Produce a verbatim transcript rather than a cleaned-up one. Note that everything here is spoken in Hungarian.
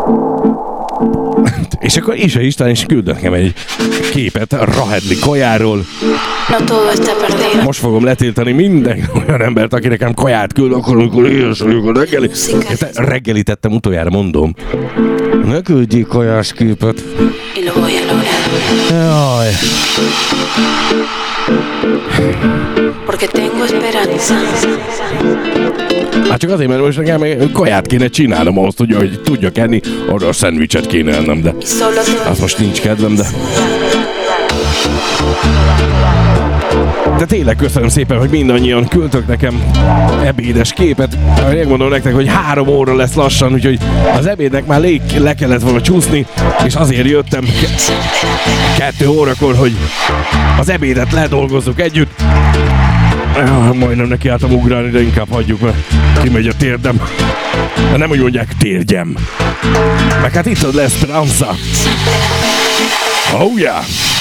És akkor Isa István is küldött nekem egy képet a Rahedli kajáról. Most fogom letiltani minden olyan embert, aki nekem kaját küld, akkor amikor éhes vagyok a reggeli. Reggelítettem utoljára, mondom. Ne küldjél kajás képet. Jaj. Hát csak azért, mert most nekem kaját kéne csinálnom ahhoz, hogy, hogy tudjak enni, arra a szendvicset kéne ennem, de az most nincs kedvem, de... De tényleg köszönöm szépen, hogy mindannyian küldtök nekem ebédes képet. Megmondom nektek, hogy három óra lesz lassan, úgyhogy az ebédnek már lé- le kellett volna csúszni, és azért jöttem ke- kettő órakor, hogy az ebédet ledolgozzuk együtt. Ah, majdnem nekiálltam ugrálni, de inkább hagyjuk, mert kimegy a térdem. De nem úgy mondják, térgyem. Meg hát itt az lesz Esperanza. Oh yeah!